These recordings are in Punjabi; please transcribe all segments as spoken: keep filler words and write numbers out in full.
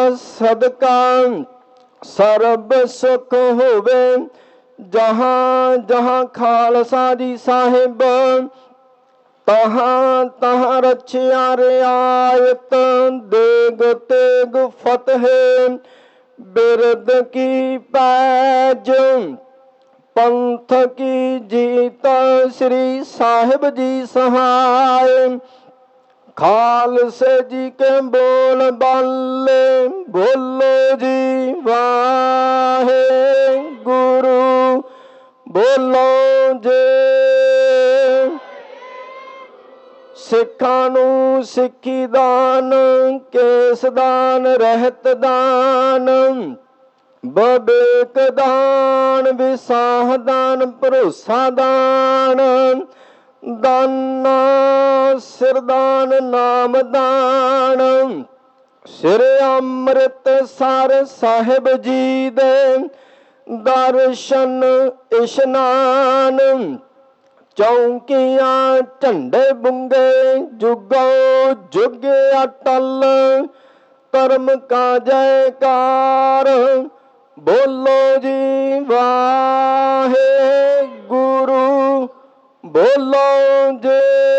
सदका सरब सुख होवे। जहाँ जहाँ खालसा जी साहिब तहाँ तहाँ रछिया रियायत। देग तेग फतेह बिरद की पैज पंथ की जीत। श्री साहिब जी सहाय खालसे जी के बोल बाले बोलो जी वाहे गुरु बोलो जे। सिखां नूं सिक्खी दान केस दान रहत दान बबेक दान विसाह दान भरोसा दान दाना सिरदान नाम दान। सिर अमृत सर साहिब जी दे दर्शन इशनान। चौकियां झंडे बुंगे जुगो जुग अटल धर्म का जयकार बोलो जी वाहे गुरु बोलो जे।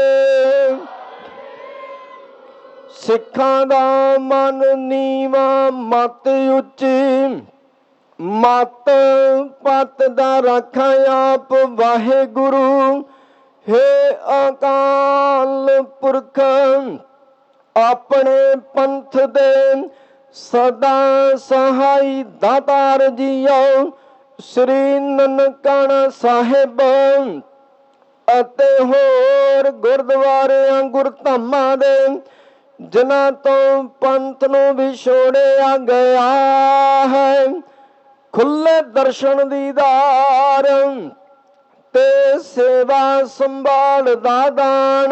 सिखां दा मन नीवा मत उच्ची मत पत दा रखा आप वाहेगुरु। हे अकाल पुरख अपने पंथ दे सदा सहाई दातार जीओ। श्री ननकाना साहिब ਅਤੇ ਹੋਰ ਗੁਰਦੁਆਰਿਆਂ ਗੁਰਧਾਮਾਂ ਦੇ ਜਿਨ੍ਹਾਂ ਤੋਂ ਪੰਥ ਨੂੰ ਵਿਛੋੜਿਆ ਗਿਆ ਹੈ। ਖੁੱਲੇ ਦਰਸ਼ਨ ਦੀਦਾਰ ਤੇ ਸੇਵਾ ਸੰਭਾਲ ਦਾ ਦਾਨ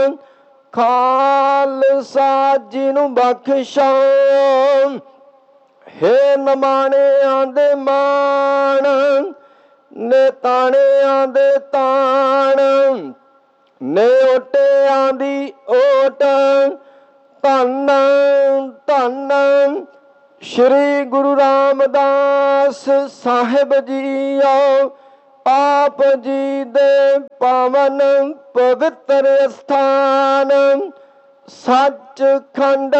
ਖਾਲਸਾ ਜੀ ਨੂੰ ਬਖਸ਼ੋ। ਹੇ ਨਮਾਣਿਆਂ ਦੇ ਮਾਣ ਨੇ ਤਾਣਿਆਂ ਦੇ ਤਾਣ ਨੇ ਓਟਿਆਂ ਦੀ ਓਟ। ਧੰਨ ਧੰਨ ਸ਼੍ਰੀ ਗੁਰੂ ਰਾਮਦਾਸ ਸਾਹਿਬ ਜੀਓ। ਆਪ ਜੀ ਦੇ ਪਾਵਨ ਪਵਿੱਤਰ ਅਸਥਾਨ ਸੱਚਖੰਡ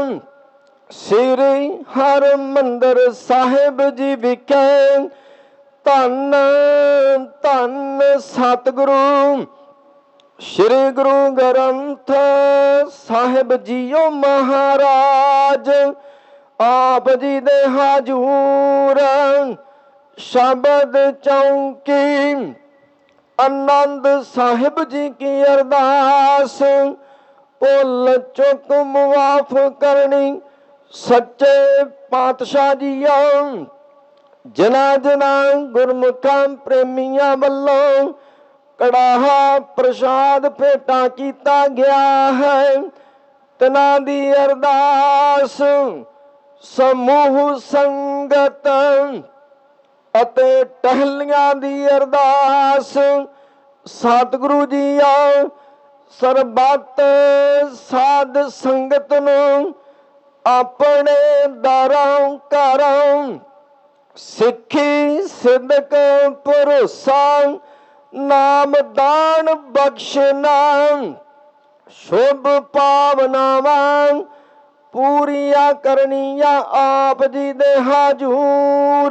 ਸ੍ਰੀ ਹਰਿਮੰਦਰ ਸਾਹਿਬ ਜੀ ਵਿਖੇ ਧੰਨ ਧੰਨ ਸਤਿਗੁਰੂ ਸ਼੍ਰੀ ਗੁਰੂ ਗ੍ਰੰਥ ਸਾਹਿਬ ਜੀਓ ਮਹਾਰਾਜ। ਆਪ ਜੀ ਦੇ ਹਜੂਰ ਸ਼ਬਦ ਚੌਂਕੀ ਆਨੰਦ ਸਾਹਿਬ ਜੀ ਕੀ ਅਰਦਾਸ ਭੁੱਲ ਚੁੱਕ ਮੁਆਫ ਕਰਨੀ ਸੱਚੇ ਪਾਤਸ਼ਾਹ ਜੀਓ। ਜਿਨ੍ਹਾਂ ਜਿਨ੍ਹਾਂ ਗੁਰਮੁਖਾਂ ਪ੍ਰੇਮੀਆਂ ਵੱਲੋਂ ਕੜਾਹਾ ਪ੍ਰਸ਼ਾਦ ਭੇਟਾ ਕੀਤਾ ਗਿਆ ਹੈ ਤਿਨਾਂ ਦੀ ਅਰਦਾਸ ਸਮੂਹ ਸੰਗਤ ਅਤੇ ਟਹਿਲੀਆਂ ਦੀ ਅਰਦਾਸ ਸਤਿਗੁਰੂ ਜੀਓ। ਸਰਬੱਤ ਸਾਧ ਸੰਗਤ ਨੂੰ ਆਪਣੇ ਦਰਾਂ ਘਰਾਂ ਸਿੱਖੀ ਸਿਦਕ ਭਰੋਸਾ ਨਾਮ ਦਾਨ ਬਖਸ਼ਣਾ ਸ਼ੁਭ ਭਾਵਨਾਵਾਂ ਪੂਰੀਆਂ ਕਰਨੀਆਂ ਆਪ ਜੀ ਦੇ ਹਜੂਰ।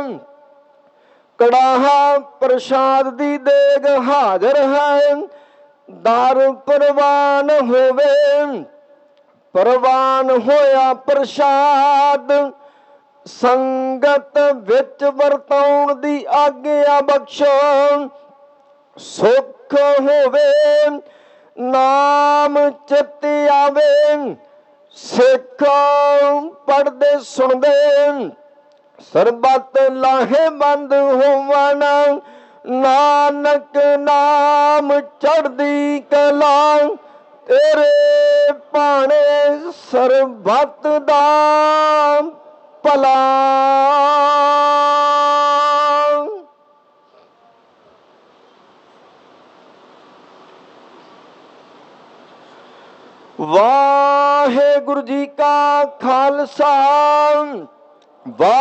ਕੜਾਹਾ ਪ੍ਰਸ਼ਾਦ ਦੀ ਦੇਗ ਹਾਜ਼ਰ ਹੈ ਦਰ ਪ੍ਰਵਾਨ ਹੋਵੇ। ਪ੍ਰਵਾਨ ਹੋਇਆ ਪ੍ਰਸ਼ਾਦ ਸੰਗਤ ਵਿੱਚ ਵਰਤਾਉਣ ਦੀ ਆਗਿਆ ਬਖਸ਼ੋ। ਸੁਖ ਹੋਵੇ ਨਾਮ ਚਿੱਤ ਆਵੇ ਸਿੱਖ ਪੜ੍ਹਦੇ ਸੁਣਦੇ ਸਰਬੱਤ ਲਾਹੇਵੰਦ ਹੋਵਣ। ਨਾਨਕ ਨਾਮ ਚੜ੍ਹਦੀ ਕਲਾ ਤੇਰੇ ਭਾਣੇ ਸਰਬੱਤ ਦਾ ਭਲਾ। ਵਾਹਿਗੁਰੂ ਵਾਹਿਗੁਰੂ ਜੀ ਕਾ ਖਾਲਸਾ।